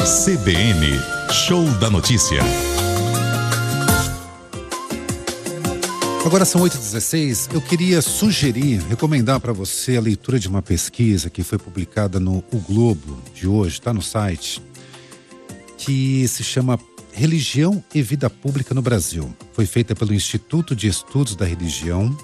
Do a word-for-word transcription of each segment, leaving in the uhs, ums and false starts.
C B N, Show da Notícia. Agora são oito e dezesseis, eu queria sugerir, recomendar para você a leitura de uma pesquisa que foi publicada no O Globo de hoje, está no site, que se chama Religião e Vida Pública no Brasil. Foi feita pelo Instituto de Estudos da Religião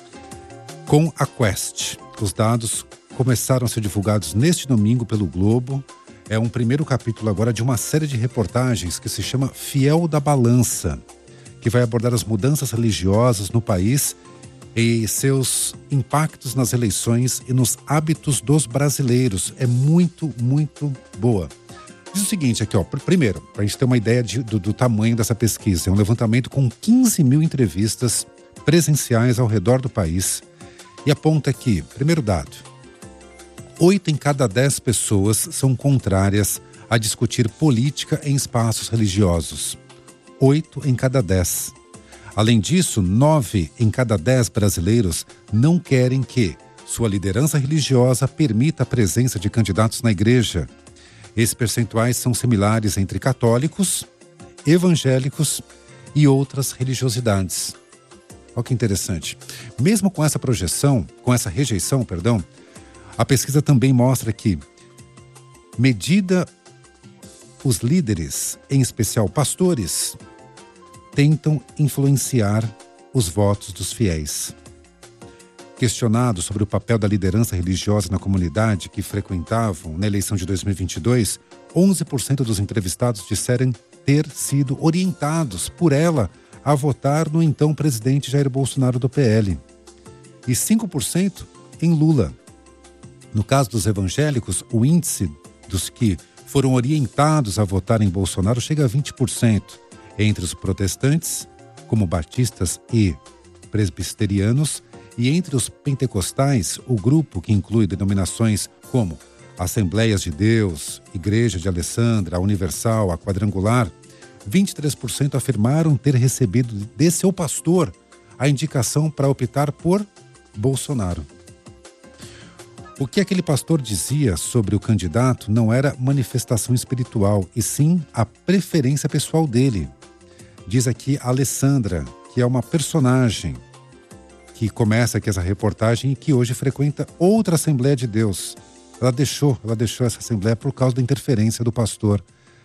com a Quest. Os dados começaram a ser divulgados neste domingo pelo Globo. É um primeiro capítulo agora de uma série de reportagens que se chama Fiel da Balança, que vai abordar as mudanças religiosas no país e seus impactos nas eleições e nos hábitos dos brasileiros. É muito, muito boa. Diz o seguinte aqui, ó. Primeiro, para a gente ter uma ideia de, do, do tamanho dessa pesquisa, é um levantamento com quinze mil entrevistas presenciais ao redor do país e aponta aqui, primeiro dado, oito em cada dez pessoas são contrárias a discutir política em espaços religiosos. Oito em cada dez. Além disso, nove em cada dez brasileiros não querem que sua liderança religiosa permita a presença de candidatos na igreja. Esses percentuais são similares entre católicos, evangélicos e outras religiosidades. Olha que interessante. Mesmo com essa projeção, com essa rejeição, perdão, a pesquisa também mostra que, medida os líderes, em especial pastores, tentam influenciar os votos dos fiéis. Questionados sobre o papel da liderança religiosa na comunidade que frequentavam na eleição de dois mil e vinte e dois, onze por cento dos entrevistados disseram ter sido orientados por ela a votar no então presidente Jair Bolsonaro do P L. E cinco por cento em Lula. No caso dos evangélicos, o índice dos que foram orientados a votar em Bolsonaro chega a vinte por cento. Entre os protestantes, como batistas e presbiterianos, e entre os pentecostais, o grupo que inclui denominações como Assembleias de Deus, Igreja de Alessandra, a Universal, a Quadrangular, vinte e três por cento afirmaram ter recebido de seu pastor a indicação para optar por Bolsonaro. O que aquele pastor dizia sobre o candidato não era manifestação espiritual, e sim a preferência pessoal dele. Diz aqui a Alessandra, que é uma personagem que começa aqui essa reportagem e que hoje frequenta outra Assembleia de Deus. Ela deixou, ela deixou essa Assembleia por causa da interferência do pastor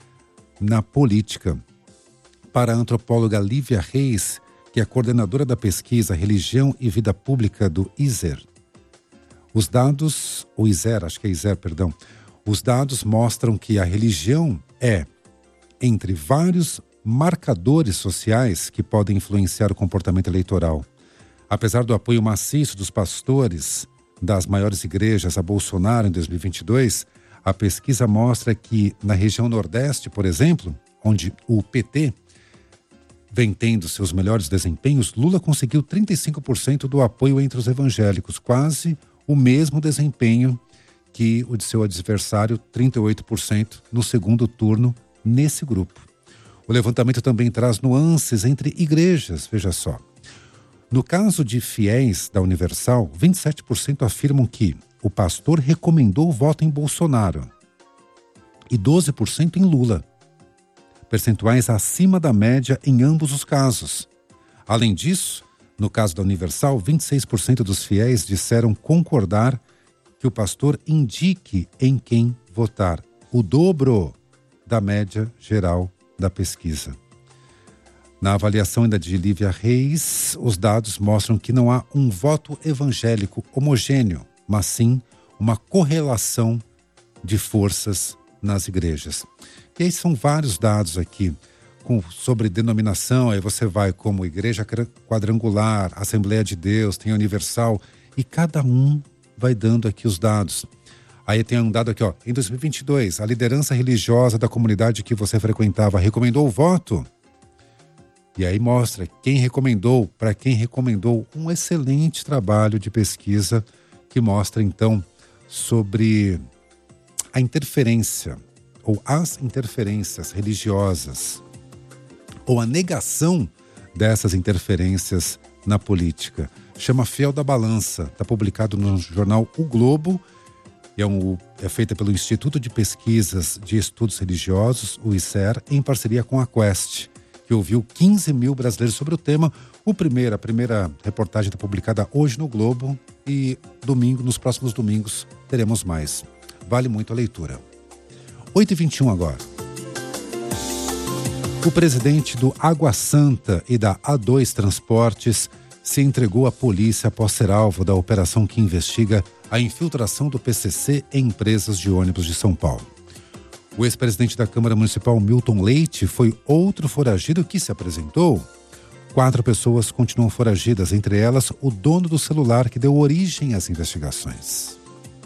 na política. Para a antropóloga Lívia Reis, que é coordenadora da pesquisa Religião e Vida Pública do I S E R, os dados, o I S E R, acho que é I S E R, perdão, os dados mostram que a religião é, entre vários marcadores sociais que podem influenciar o comportamento eleitoral. Apesar do apoio maciço dos pastores das maiores igrejas a Bolsonaro em dois mil e vinte e dois, a pesquisa mostra que na região Nordeste, por exemplo, onde o P T vem tendo seus melhores desempenhos, Lula conseguiu trinta e cinco por cento do apoio entre os evangélicos, quase o mesmo desempenho que o de seu adversário, trinta e oito por cento, no segundo turno nesse grupo. O levantamento também traz nuances entre igrejas, veja só. No caso de fiéis da Universal, vinte e sete por cento afirmam que o pastor recomendou o voto em Bolsonaro e doze por cento em Lula. Percentuais acima da média em ambos os casos. Além disso, no caso da Universal, vinte e seis por cento dos fiéis disseram concordar que o pastor indique em quem votar, o dobro da média geral da pesquisa. Na avaliação ainda de Lívia Reis, os dados mostram que não há um voto evangélico homogêneo, mas sim uma correlação de forças nas igrejas. E aí são vários dados aqui com, sobre denominação, aí você vai como Igreja Quadrangular, Assembleia de Deus, tem a Universal, e cada um vai dando aqui os dados. Aí tem um dado aqui, ó, em dois mil e vinte e dois, a liderança religiosa da comunidade que você frequentava recomendou o voto? E aí mostra quem recomendou, para quem recomendou, um excelente trabalho de pesquisa que mostra então sobre a interferência ou as interferências religiosas ou a negação dessas interferências na política. Chama Fiel da Balança, está publicado no jornal O Globo E é, um, é feita pelo Instituto de Pesquisas de Estudos Religiosos, o I C E R, em parceria com a Quest, que ouviu quinze mil brasileiros sobre o tema. O primeiro, a primeira reportagem está publicada hoje no Globo e domingo, nos próximos domingos, teremos mais. Vale muito a leitura. oito e vinte e um agora. O presidente do Água Santa e da A dois Transportes se entregou à polícia após ser alvo da operação que investiga a infiltração do P C C em empresas de ônibus de São Paulo. O ex-presidente da Câmara Municipal, Milton Leite, foi outro foragido que se apresentou. Quatro pessoas continuam foragidas, entre elas o dono do celular que deu origem às investigações.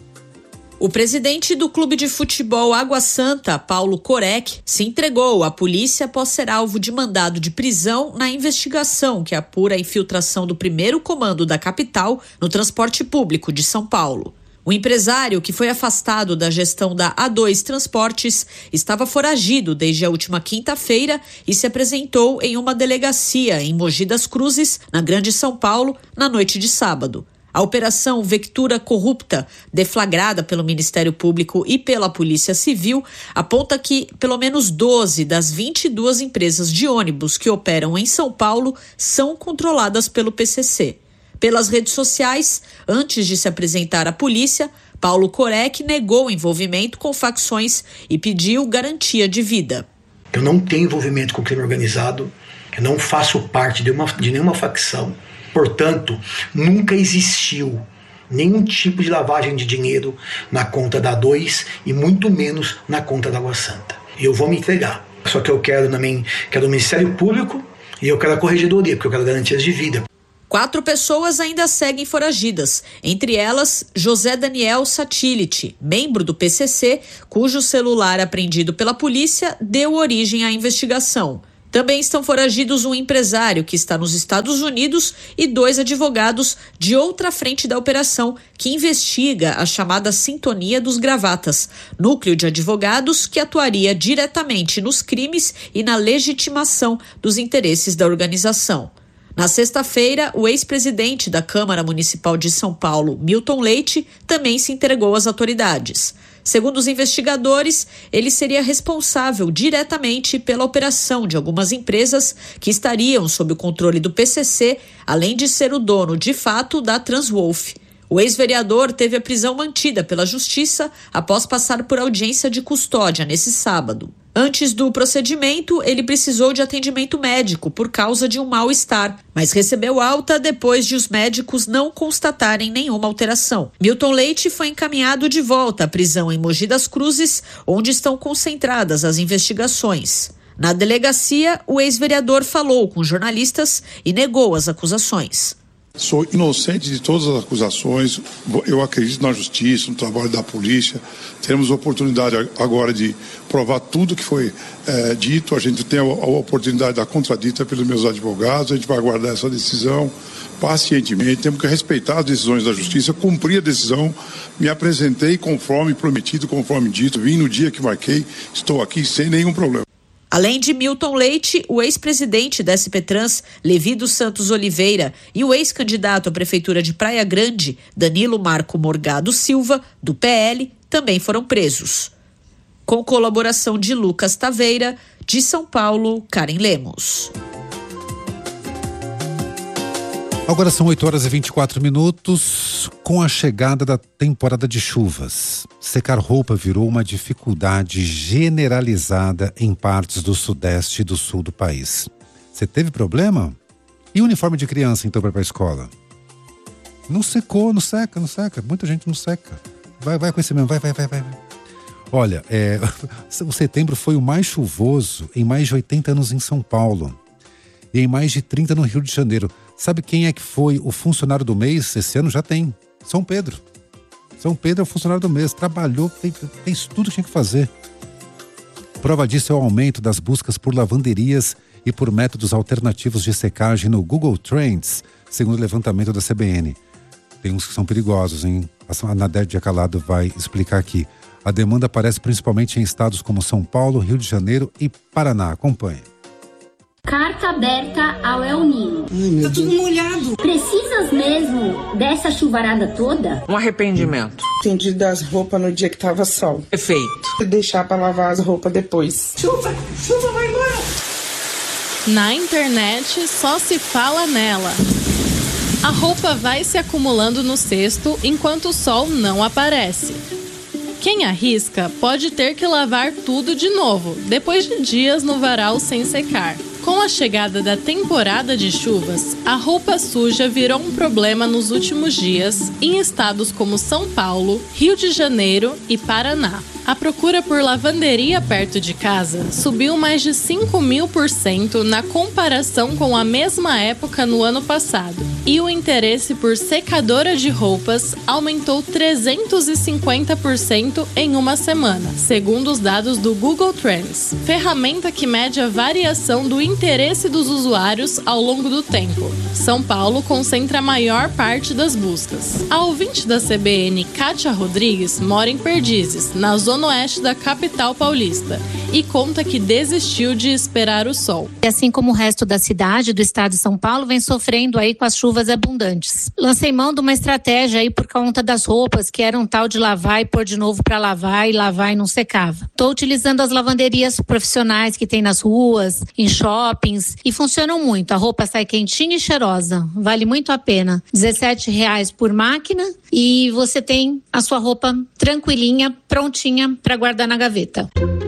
O presidente do clube de futebol Água Santa, Paulo Corek, se entregou à polícia após ser alvo de mandado de prisão na investigação que apura a infiltração do primeiro comando da capital no transporte público de São Paulo. O empresário, que foi afastado da gestão da A dois Transportes, estava foragido desde a última quinta-feira e se apresentou em uma delegacia em Mogi das Cruzes, na Grande São Paulo, na noite de sábado. A Operação Vectura Corrupta, deflagrada pelo Ministério Público e pela Polícia Civil, aponta que pelo menos doze das vinte e duas empresas de ônibus que operam em São Paulo são controladas pelo P C C. Pelas redes sociais, antes de se apresentar à polícia, Paulo Corek negou envolvimento com facções e pediu garantia de vida. Eu não tenho envolvimento com crime organizado, eu não faço parte de, uma, de nenhuma facção. Portanto, nunca existiu nenhum tipo de lavagem de dinheiro na conta da A dois e muito menos na conta da Água Santa. Eu vou me entregar. Só que eu quero também, quero o Ministério Público e eu quero a Corregedoria, porque eu quero garantias de vida. Quatro pessoas ainda seguem foragidas, entre elas José Daniel Satility, membro do P C C, cujo celular apreendido pela polícia deu origem à investigação. Também estão foragidos um empresário que está nos Estados Unidos e dois advogados de outra frente da operação que investiga a chamada Sintonia dos Gravatas, núcleo de advogados que atuaria diretamente nos crimes e na legitimação dos interesses da organização. Na sexta-feira, o ex-presidente da Câmara Municipal de São Paulo, Milton Leite, também se entregou às autoridades. Segundo os investigadores, ele seria responsável diretamente pela operação de algumas empresas que estariam sob o controle do P C C, além de ser o dono, de fato, da Transwolf. O ex-vereador teve a prisão mantida pela Justiça após passar por audiência de custódia nesse sábado. Antes do procedimento, ele precisou de atendimento médico por causa de um mal-estar, mas recebeu alta depois de os médicos não constatarem nenhuma alteração. Milton Leite foi encaminhado de volta à prisão em Mogi das Cruzes, onde estão concentradas as investigações. Na delegacia, o ex-vereador falou com jornalistas e negou as acusações. Sou inocente de todas as acusações, eu acredito na justiça, no trabalho da polícia. Temos a oportunidade agora de provar tudo que foi é, dito, a gente tem a, a oportunidade da contradita pelos meus advogados, a gente vai aguardar essa decisão pacientemente, temos que respeitar as decisões da justiça, cumprir a decisão, me apresentei conforme prometido, conforme dito, vim no dia que marquei, estou aqui sem nenhum problema. Além de Milton Leite, o ex-presidente da S P Trans, Levi dos Santos Oliveira, e o ex-candidato à Prefeitura de Praia Grande, Danilo Marco Morgado Silva, do P L, também foram presos. Com colaboração de Lucas Taveira, de São Paulo, Karen Lemos. Agora são oito horas e vinte e quatro minutos. Com a chegada da temporada de chuvas, secar roupa virou uma dificuldade generalizada em partes do sudeste e do sul do país. Você teve problema? E o uniforme de criança, então, para ir para a escola? Não secou, não seca, não seca. Muita gente não seca. Vai, vai com esse mesmo, vai, vai, vai, vai. Olha, é, o setembro foi o mais chuvoso em mais de oitenta anos em São Paulo. E em mais de trinta no Rio de Janeiro. Sabe quem é que foi o funcionário do mês? Esse ano já tem. São Pedro. São Pedro é o funcionário do mês. Trabalhou, fez, fez tudo que tinha que fazer. Prova disso é o aumento das buscas por lavanderias e por métodos alternativos de secagem no Google Trends, segundo o levantamento da C B N. Tem uns que são perigosos, hein? A Nadete Acalado vai explicar aqui. A demanda aparece principalmente em estados como São Paulo, Rio de Janeiro e Paraná. Acompanhe. Carta aberta ao El Ninho. Ai, tá tudo molhado. Precisas mesmo dessa chuvarada toda? Um arrependimento. Entendi as roupas no dia que tava sol. Efeito. Deixar pra lavar as roupas depois. Chuva, chuva, vai embora. Na internet só se fala nela. A roupa vai se acumulando no cesto enquanto o sol não aparece. Quem arrisca pode ter que lavar tudo de novo, depois de dias no varal sem secar. Com a chegada da temporada de chuvas, a roupa suja virou um problema nos últimos dias em estados como São Paulo, Rio de Janeiro e Paraná. A procura por lavanderia perto de casa subiu mais de cinco mil por cento na comparação com a mesma época no ano passado. E o interesse por secadora de roupas aumentou trezentos e cinquenta por cento em uma semana, segundo os dados do Google Trends, ferramenta que mede a variação do interesse dos usuários ao longo do tempo. São Paulo concentra a maior parte das buscas. A ouvinte da C B N, Kátia Rodrigues, mora em Perdizes, na zona oeste da capital paulista, e conta que desistiu de esperar o sol. Assim como o resto da cidade do estado de São Paulo vem sofrendo aí com as chuvas abundantes. Lancei mão de uma estratégia aí por conta das roupas que eram tal de lavar e pôr de novo para lavar e lavar e não secava. Estou utilizando as lavanderias profissionais que tem nas ruas, em shoppings, e funcionam muito. A roupa sai quentinha e cheirosa, vale muito a pena. dezessete reais por máquina e você tem a sua roupa tranquilinha, prontinha para guardar na gaveta.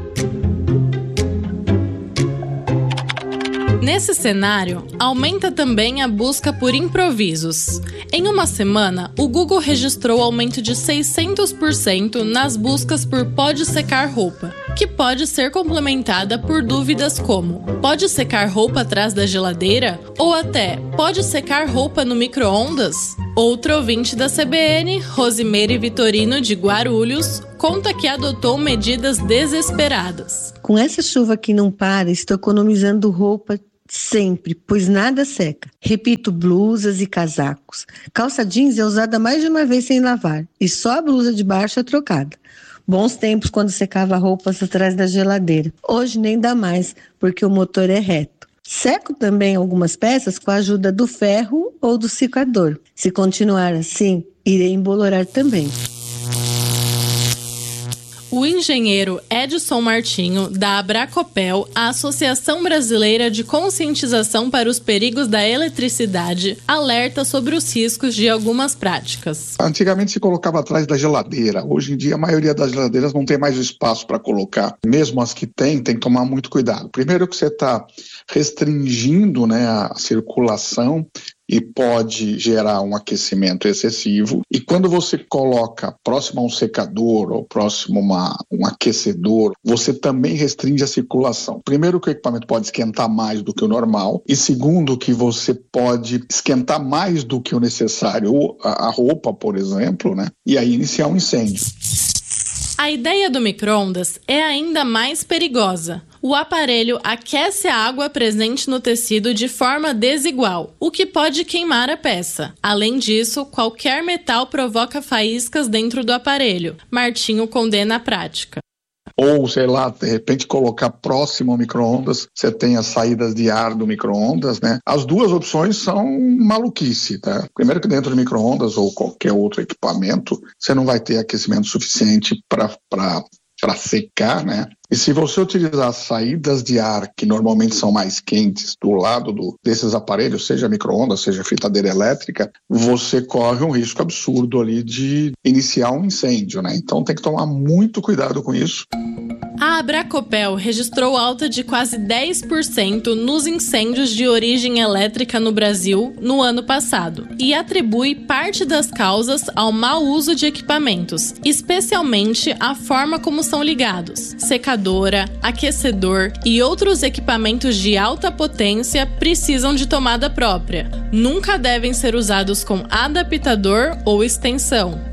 Nesse cenário, aumenta também a busca por improvisos. Em uma semana, o Google registrou aumento de seiscentos por cento nas buscas por pode secar roupa, que pode ser complementada por dúvidas como: pode secar roupa atrás da geladeira? Ou até, pode secar roupa no micro-ondas? Outro ouvinte da C B N, Rosimeire Vitorino de Guarulhos, conta que adotou medidas desesperadas. Com essa chuva que não para, estou economizando roupa sempre, pois nada seca. Repito, blusas e casacos. Calça jeans é usada mais de uma vez sem lavar, e só a blusa de baixo é trocada. Bons tempos quando secava roupas atrás da geladeira. Hoje nem dá mais, porque o motor é reto. Seco também algumas peças com a ajuda do ferro ou do secador. Se continuar assim, irei embolorar também. O engenheiro Edson Martinho, da Abracopel, a Associação Brasileira de Conscientização para os Perigos da Eletricidade, alerta sobre os riscos de algumas práticas. Antigamente se colocava atrás da geladeira. Hoje em dia a maioria das geladeiras não tem mais espaço para colocar. Mesmo as que tem, tem que tomar muito cuidado. Primeiro que você está restringindo, né, a circulação e pode gerar um aquecimento excessivo. E quando você coloca próximo a um secador ou próximo a uma, um aquecedor, você também restringe a circulação. Primeiro que o equipamento pode esquentar mais do que o normal, e segundo que você pode esquentar mais do que o necessário a, a roupa, por exemplo, né? E aí iniciar um incêndio. A ideia do micro-ondas é ainda mais perigosa. O aparelho aquece a água presente no tecido de forma desigual, o que pode queimar a peça. Além disso, qualquer metal provoca faíscas dentro do aparelho. Martinho condena a prática. Ou, sei lá, de repente colocar próximo ao micro-ondas, você tem as saídas de ar do micro-ondas, né? As duas opções são maluquice, tá? Primeiro que dentro do micro-ondas ou qualquer outro equipamento, você não vai ter aquecimento suficiente para para secar, né? E se você utilizar as saídas de ar, que normalmente são mais quentes, do lado do, desses aparelhos, seja micro-ondas, seja fritadeira elétrica, você corre um risco absurdo ali de iniciar um incêndio, né? Então tem que tomar muito cuidado com isso. A Abracopel registrou alta de quase dez por cento nos incêndios de origem elétrica no Brasil no ano passado e atribui parte das causas ao mau uso de equipamentos, especialmente a forma como são ligados. Secadora, aquecedor e outros equipamentos de alta potência precisam de tomada própria. Nunca devem ser usados com adaptador ou extensão.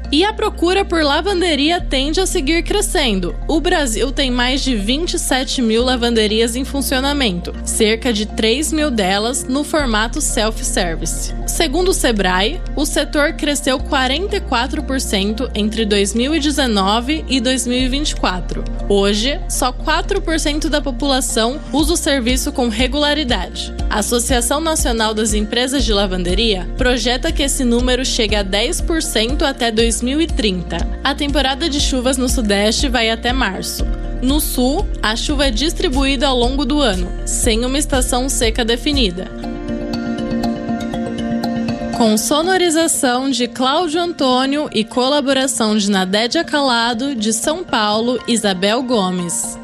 E a procura por lavanderia tende a seguir crescendo. O Brasil tem mais de vinte e sete mil lavanderias em funcionamento, cerca de três mil delas no formato self-service. Segundo o Sebrae, o setor cresceu quarenta e quatro por cento entre dois mil e dezenove e dois mil e vinte e quatro. Hoje, só quatro por cento da população usa o serviço com regularidade. A Associação Nacional das Empresas de Lavanderia projeta que esse número chegue a dez por cento até dois mil e trinta. A temporada de chuvas no Sudeste vai até março. No Sul, a chuva é distribuída ao longo do ano, sem uma estação seca definida. Com sonorização de Cláudio Antônio e colaboração de Nadédia Calado, de São Paulo, Isabel Gomes.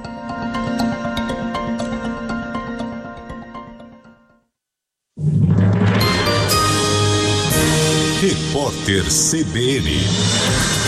Repórter C B N.